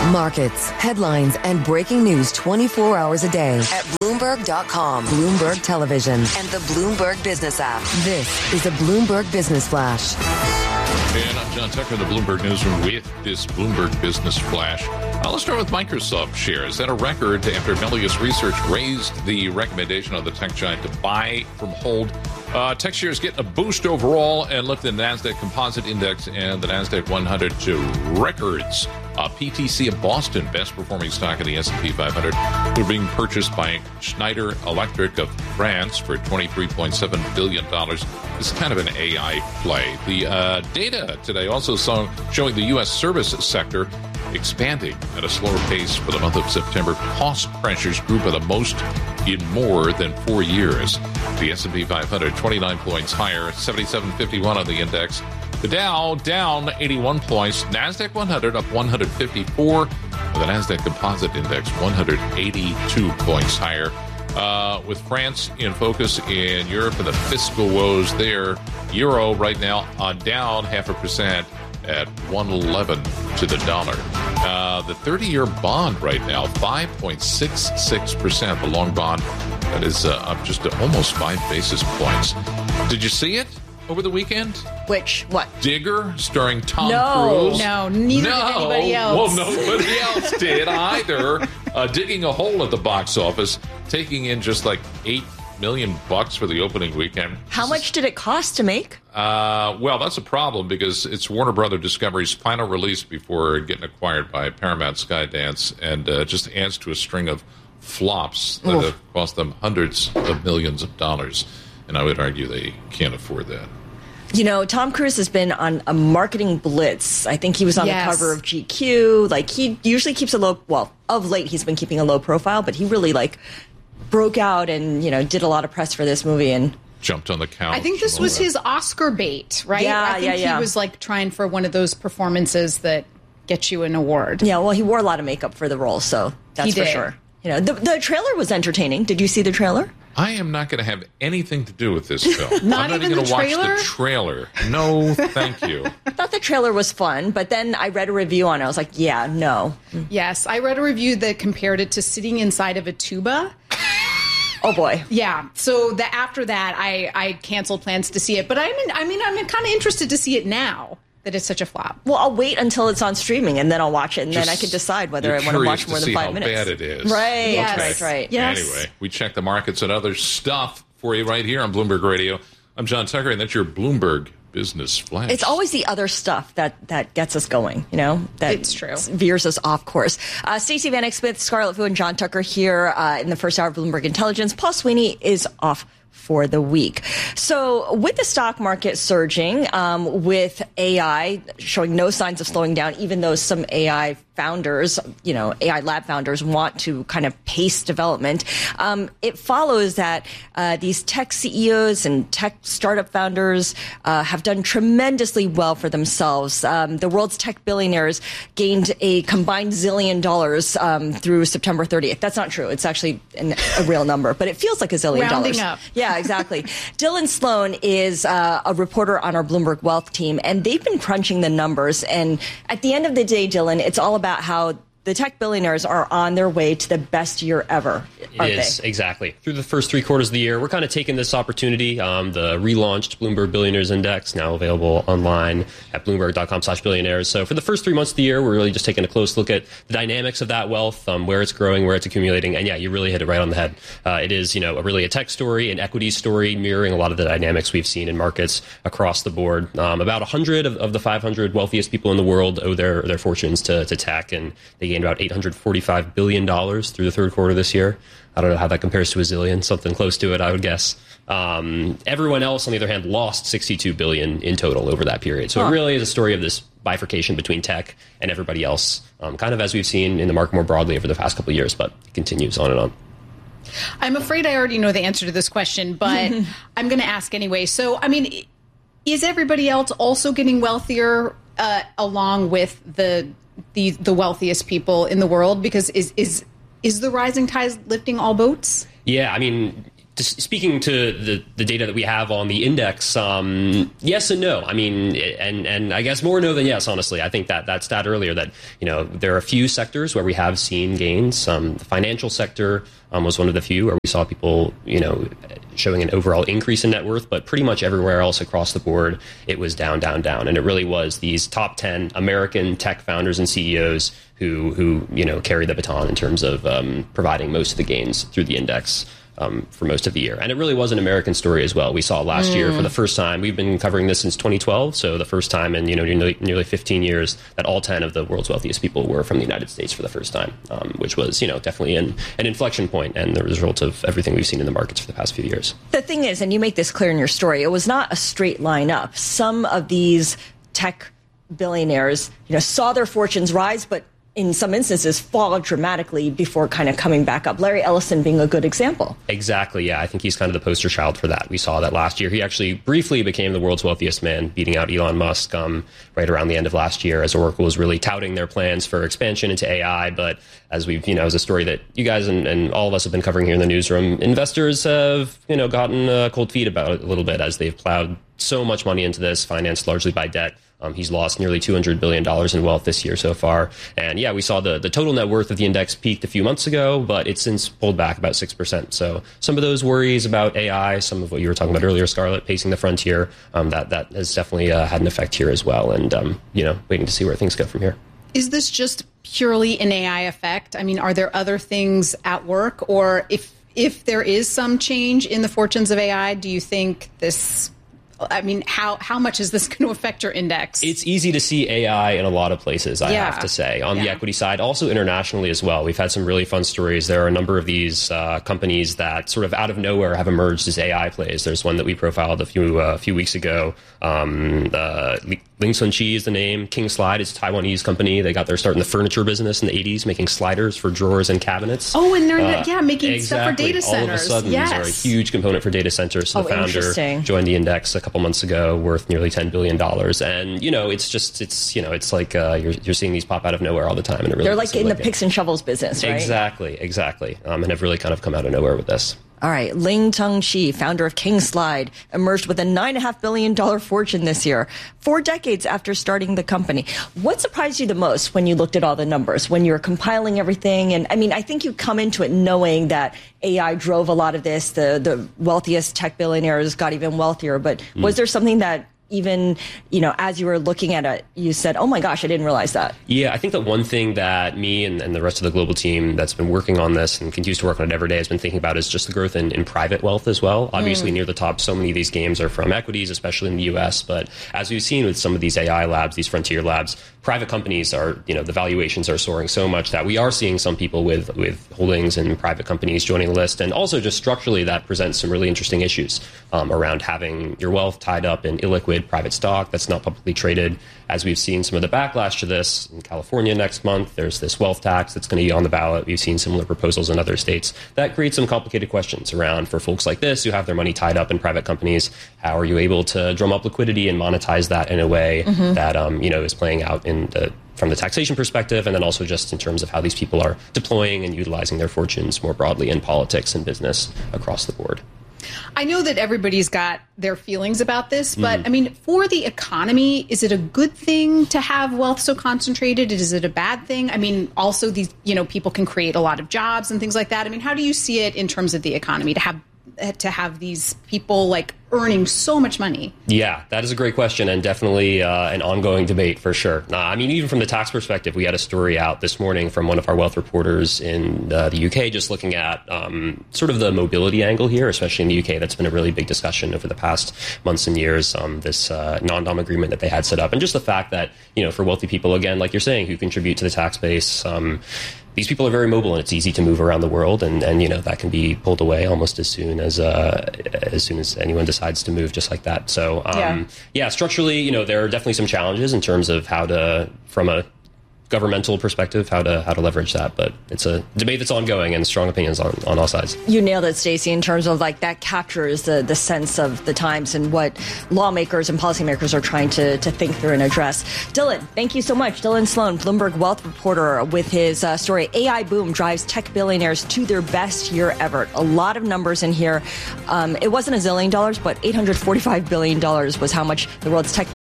Markets, headlines, and breaking news 24 hours a day at Bloomberg.com, Bloomberg Television, and the Bloomberg Business app. This is the Bloomberg Business Flash. And I'm John Tucker, the Bloomberg Newsroom, with this Bloomberg Business Flash. Let's start with Microsoft shares. At a record after Melius Research raised the recommendation of the tech giant to buy from hold. Tech shares getting a boost overall and lift the NASDAQ Composite Index and the NASDAQ 100 to records. PTC of Boston, best performing stock in the S&P 500, are being purchased by Schneider Electric of France for $23.7 billion. This is kind of an AI play. The data today also showing the U.S. service sector expanding at a slower pace for the month of September. Cost pressures grew by the most in more than 4 years. The S&P 500, 29 points higher, 77.51 on the index. The Dow down 81 points. NASDAQ 100 up 154. The NASDAQ Composite Index 182 points higher. With France in focus in Europe and the fiscal woes there, Euro right now down 0.5% at 111 to the dollar. The 30-year bond right now, 5.66%. The long bond, that is up just almost 5 basis points. Did you see it over the weekend? Which? What? Digger, starring Tom Cruise. No, neither did anybody else. Well, nobody else did either. Digging a hole at the box office, taking in just like $8 million for the opening weekend. How much did it cost to make? Well, that's a problem because it's Warner Brother Discovery's final release before getting acquired by Paramount Skydance, and just adds to a string of flops that have cost them hundreds of millions of dollars. And I would argue they can't afford that. You know, Tom Cruise has been on a marketing blitz. I think he was on the cover of GQ. Like, he usually keeps a low, well, of late he's been keeping a low profile, but he really, broke out and, did a lot of press for this movie and jumped on the couch. I think this was his Oscar bait, right? Yeah, I think he was trying for one of those performances that gets you an award. Yeah, well, he wore a lot of makeup for the role, so that's for sure. The trailer was entertaining. Did you see the trailer? I am not going to have anything to do with this film. Not I'm not even going the to watch trailer? the trailer. No, thank you. I thought the trailer was fun, but then I read a review on it. I was like, yeah, no. Yes, I read a review that compared it to sitting inside of a tuba. Oh, boy. Yeah. So after that, I canceled plans to see it. But I'm kind of interested to see it now that it's such a flop. Well, I'll wait until it's on streaming, and then I'll watch it, and then I can decide whether I want to watch more than 5 minutes. How bad it is. Right. Yes. Right. Yes. Anyway, we check the markets and other stuff for you right here on Bloomberg Radio. I'm John Tucker, and that's your Bloomberg Business Flash. It's always the other stuff that gets us going, that it's true. Veers us off course. Stacey Vanek Smith, Scarlett Fu, and John Tucker here in the first hour of Bloomberg Intelligence. Paul Sweeney is off for the week. So with the stock market surging, with AI showing no signs of slowing down, even though some AI founders, AI lab founders want to kind of pace development, it follows that these tech CEOs and tech startup founders have done tremendously well for themselves. The world's tech billionaires gained a combined $1 zillion through September 30th. That's not true. It's actually a real number, but it feels like $1 zillion. Rounding up. Yeah, exactly. Dylan Sloan is a reporter on our Bloomberg Wealth team, and they've been crunching the numbers. And at the end of the day, Dylan, it's all about how the tech billionaires are on their way to the best year ever, aren't they? Exactly. Through the first 3 quarters of the year, we're kind of taking this opportunity. The relaunched Bloomberg Billionaires Index, now available online at bloomberg.com/billionaires. So for the first 3 months of the year, we're really just taking a close look at the dynamics of that wealth, where it's growing, where it's accumulating. And yeah, you really hit it right on the head. It is, really a tech story, an equity story, mirroring a lot of the dynamics we've seen in markets across the board. About 100 of the 500 wealthiest people in the world owe their fortunes to tech, and they gained about $845 billion through the third quarter this year. I don't know how that compares to $1 zillion, something close to it, I would guess. Everyone else, on the other hand, lost $62 billion in total over that period. So it really is a story of this bifurcation between tech and everybody else, kind of as we've seen in the market more broadly over the past couple of years, but it continues on and on. I'm afraid I already know the answer to this question, but I'm going to ask anyway. So, is everybody else also getting wealthier along with the wealthiest people in the world? Because is the rising tide lifting all boats? Yeah, speaking to the data that we have on the index, yes and no. I mean, and I guess more no than yes, honestly. I think that stat earlier that, there are a few sectors where we have seen gains. The financial sector was one of the few where we saw people, showing an overall increase in net worth, but pretty much everywhere else across the board, it was down. And it really was these top 10 American tech founders and CEOs who carry the baton in terms of providing most of the gains through the index. For most of the year. And it really was an American story as well. We saw last year for the first time, we've been covering this since 2012, so the first time in nearly 15 years that all 10 of the world's wealthiest people were from the United States for the first time, which was definitely an inflection point and the result of everything we've seen in the markets for the past few years. The thing is, and you make this clear in your story, it was not a straight line up. Some of these tech billionaires saw their fortunes rise, but in some instances, fall dramatically before kind of coming back up. Larry Ellison being a good example. Exactly, yeah. I think he's kind of the poster child for that. We saw that last year. He actually briefly became the world's wealthiest man, beating out Elon Musk right around the end of last year as Oracle was really touting their plans for expansion into AI. But as we've, as a story that you guys and all of us have been covering here in the newsroom, investors have, gotten cold feet about it a little bit as they've plowed so much money into this, financed largely by debt. He's lost nearly $200 billion in wealth this year so far. And yeah, we saw the total net worth of the index peaked a few months ago, but it's since pulled back about 6%. So some of those worries about AI, some of what you were talking about earlier, Scarlett, pacing the frontier, that has definitely had an effect here as well. And, waiting to see where things go from here. Is this just purely an AI effect? I mean, are there other things at work? Or if there is some change in the fortunes of AI, do you think this... I mean, how much is this going to affect your index? It's easy to see AI in a lot of places, I have to say, on the equity side, also internationally as well. We've had some really fun stories. There are a number of these companies that sort of out of nowhere have emerged as AI plays. There's one that we profiled a few weeks ago. Lingsun Chi is the name. King Slide is a Taiwanese company. They got their start in the furniture business in the 80s, making sliders for drawers and cabinets. Oh, and they're making stuff for data centers. All of a sudden, these are a huge component for data centers. So the founder joined the index a couple months ago, worth nearly $10 billion. And, it's like you're seeing these pop out of nowhere all the time. And it really they're like in the picks and shovels business, right? Exactly. And have really kind of come out of nowhere with this. All right. Lingsun Chi, founder of King Slide, emerged with a $9.5 billion fortune this year, 4 decades after starting the company. What surprised you the most when you looked at all the numbers, when you were compiling everything? And I mean, I think you come into it knowing that AI drove a lot of this. The wealthiest tech billionaires got even wealthier. But was there something that even, as you were looking at it, you said, oh my gosh, I didn't realize that? Yeah, I think that one thing that me and the rest of the global team that's been working on this and continues to work on it every day has been thinking about is just the growth in private wealth as well. Obviously, near the top, so many of these gains are from equities, especially in the US. But as we've seen with some of these AI labs, these frontier labs, private companies are, the valuations are soaring so much that we are seeing some people with holdings in private companies joining the list. And also just structurally, that presents some really interesting issues around having your wealth tied up in illiquid private stock that's not publicly traded. As we've seen some of the backlash to this in California next month, there's this wealth tax that's going to be on the ballot. We've seen similar proposals in other states. That creates some complicated questions around for folks like this who have their money tied up in private companies. How are you able to drum up liquidity and monetize that in a way that is playing out from the taxation perspective, and then also just in terms of how these people are deploying and utilizing their fortunes more broadly in politics and business across the board. I know that everybody's got their feelings about this, but I mean, for the economy, is it a good thing to have wealth so concentrated? Is it a bad thing? I mean, also these, people can create a lot of jobs and things like that. I mean, how do you see it in terms of the economy to have these people like earning so much money? Yeah, that is a great question and definitely an ongoing debate for sure. I mean, even from the tax perspective, we had a story out this morning from one of our wealth reporters in the UK just looking at sort of the mobility angle here, especially in the UK. That's been a really big discussion over the past months and years, this non-dom agreement that they had set up. And just the fact that, for wealthy people, again, like you're saying, who contribute to the tax base, these people are very mobile and it's easy to move around the world and that can be pulled away almost as soon as anyone decides to move just like that. So structurally, there are definitely some challenges in terms of how to, from a governmental perspective, how to leverage that. But it's a debate that's ongoing and strong opinions on all sides. You nailed it, Stacey, in terms of like that captures the sense of the times and what lawmakers and policymakers are trying to think through and address. Dylan, thank you so much. Dylan Sloan, Bloomberg Wealth reporter, with his story, AI boom drives tech billionaires to their best year ever. A lot of numbers in here. It wasn't $1 zillion, but $845 billion was how much the world's tech